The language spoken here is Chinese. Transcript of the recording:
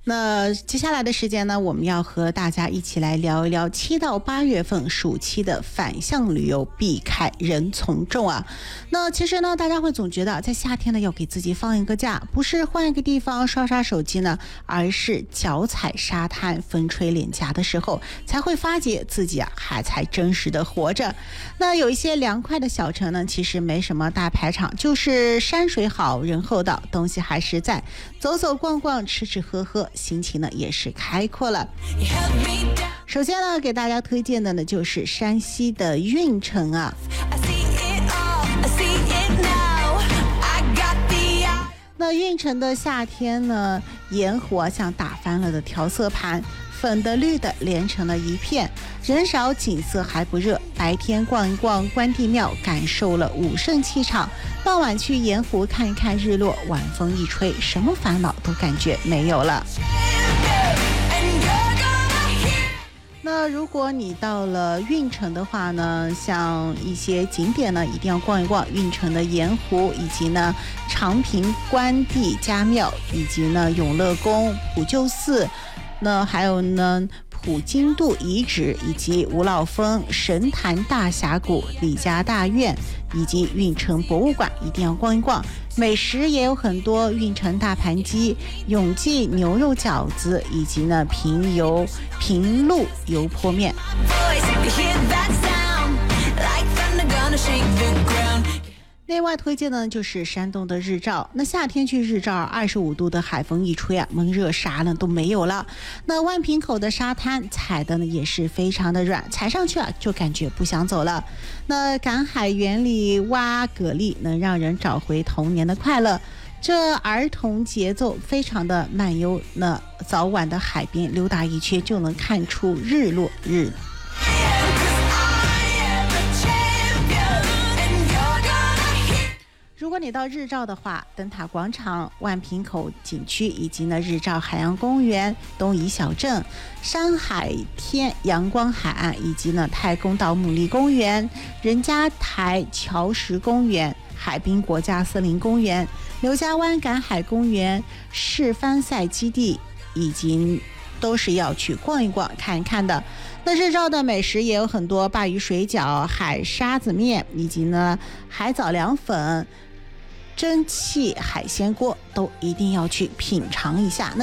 那接下来的时间呢，我们要和大家一起来聊一聊7到8月份暑期的返乡旅游，避开人从众啊。那其实呢，大家会总觉得在夏天呢要给自己放一个假，不是换一个地方刷刷手机呢，而是脚踩沙滩风吹脸颊的时候，才会发觉自己还才真实的活着。那有一些凉快的小城呢，其实没什么大排场，就是山水好人厚道，东西还实在，走走逛逛吃吃喝喝，心情呢也是开阔了。首先呢，给大家推荐的呢就是山西的运城啊。那运城的夏天呢，盐湖像打翻了的调色盘，粉的绿的连成了一片，人少景色还不热，白天逛一逛关帝庙，感受了武圣气场，傍晚去盐湖看一看日落，晚风一吹，什么烦恼都感觉没有了。那如果你到了运城的话呢，像一些景点呢一定要逛一逛运城的盐湖，以及呢长平关帝家庙，以及呢永乐宫、普救寺，那还有呢普京度遗址，以及五老峰、神坛大峡谷、李家大院，以及运城博物馆，一定要逛一逛。美食也有很多，运城大盘鸡、永记牛肉饺子，以及呢平路油泼面。另外推荐呢就是山东的日照，那夏天去日照，25度的海风一吹啊，闷热啥呢都没有了。那万平口的沙滩踩的呢也是非常的软，踩上去啊就感觉不想走了。那赶海园里挖蛤蜊，能让人找回童年的快乐。这儿童节奏非常的慢悠，那早晚的海边溜达一圈就能看出日落日。如果你到日照的话，灯塔广场、万平口景区，以及呢日照海洋公园、东夷小镇、山海天阳光海岸，以及呢太公岛牡蛎公园、任家台桥石公园、海滨国家森林公园、刘家湾赶海公园、示范赛基地，以及都是要去逛一逛看一看的。那日照的美食也有很多，鲅鱼水饺、海沙子面，以及呢海藻凉粉、蒸汽海鲜锅，都一定要去品尝一下。